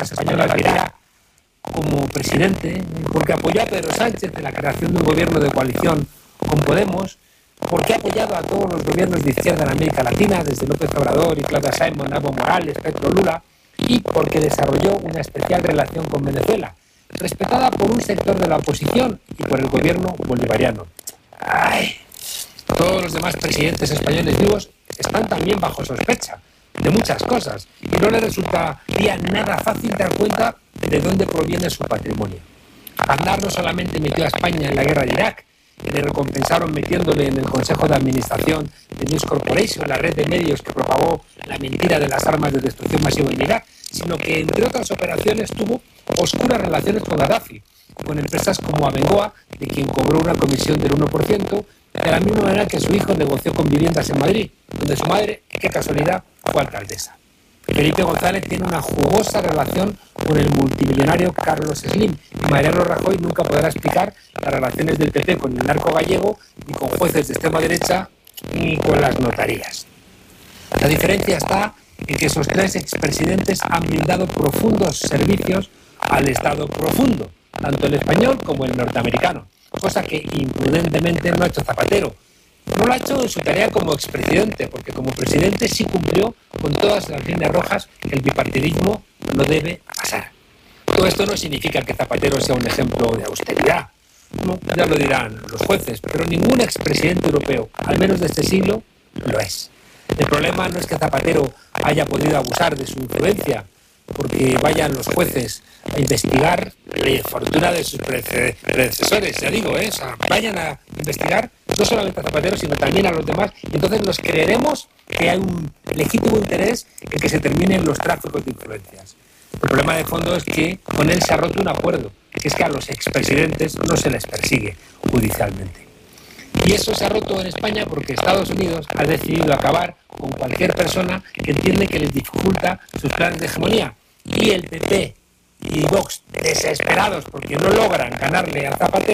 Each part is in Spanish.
española quería como presidente, porque apoyó a Pedro Sánchez en la creación de un gobierno de coalición con Podemos, porque ha apoyado a todos los gobiernos de izquierda en América Latina, desde López Obrador y Claudia Sheinbaum, Evo Morales, Petro Lula, y porque desarrolló una especial relación con Venezuela, respetada por un sector de la oposición y por el gobierno bolivariano. ¡Ay! Todos los demás presidentes españoles vivos están también bajo sospecha de muchas cosas y no les resultaría nada fácil dar cuenta de dónde proviene su patrimonio. Aznar no solamente metió a España en la guerra de Irak, que le recompensaron metiéndole en el Consejo de Administración de News Corporation, la red de medios que propagó la mentira de las armas de destrucción masiva en Irak, sino que, entre otras operaciones, tuvo oscuras relaciones con Gaddafi, con empresas como Abengoa, de quien cobró una comisión del 1%, de la misma manera que su hijo negoció con viviendas en Madrid, donde su madre, qué casualidad, fue alcaldesa. Felipe González tiene una jugosa relación con el multimillonario Carlos Slim y Mariano Rajoy nunca podrá explicar las relaciones del PP con el narco gallego, ni con jueces de extrema derecha, ni con las notarías. La diferencia está en que esos tres expresidentes han brindado profundos servicios al Estado profundo, tanto el español como el norteamericano, cosa que imprudentemente no ha hecho Zapatero. No lo ha hecho en su tarea como expresidente, porque como presidente sí cumplió con todas las líneas rojas que el bipartidismo no debe pasar. Todo esto no significa que Zapatero sea un ejemplo de austeridad. No, ya lo dirán los jueces, pero ningún expresidente europeo, al menos de este siglo, lo es. El problema no es que Zapatero haya podido abusar de su influencia, porque vayan los jueces a investigar la fortuna de sus predecesores, ya digo, o sea, vayan a investigar no solamente a Zapatero, sino también a los demás, y entonces nos creeremos que hay un legítimo interés en que se terminen los tráficos de influencias. El problema de fondo es que con él se ha roto un acuerdo, que es que a los expresidentes no se les persigue judicialmente. Y eso se ha roto en España porque Estados Unidos ha decidido acabar con cualquier persona que entiende que les dificulta sus planes de hegemonía. Y el PP y Vox, desesperados porque no logran ganarle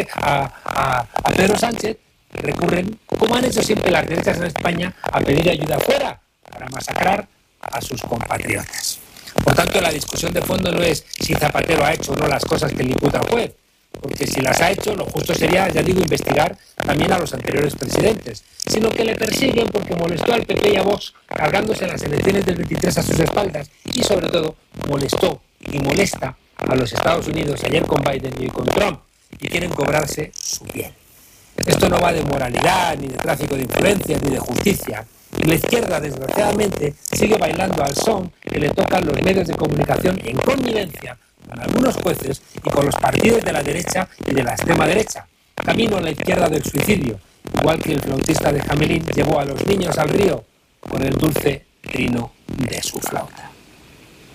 a Pedro Sánchez, recurren, como han hecho siempre las derechas en España, a pedir ayuda afuera para masacrar a sus compatriotas. Por tanto, la discusión de fondo no es si Zapatero ha hecho o no las cosas que le imputa el juez, porque si las ha hecho, lo justo sería, ya digo, investigar también a los anteriores presidentes, sino que le persiguen porque molestó al PP y a Vox cargándose las elecciones del 23 a sus espaldas y, sobre todo, molestó y molesta a los Estados Unidos, ayer con Biden y hoy con Trump, y quieren cobrarse su piel. Esto no va de moralidad, ni de tráfico de influencias, ni de justicia. Y la izquierda, desgraciadamente, sigue bailando al son que le tocan los medios de comunicación en connivencia con algunos jueces y con los partidos de la derecha y de la extrema derecha. Camino a la izquierda del suicidio, igual que el flautista de Hamelín llevó a los niños al río con el dulce trino de su flauta.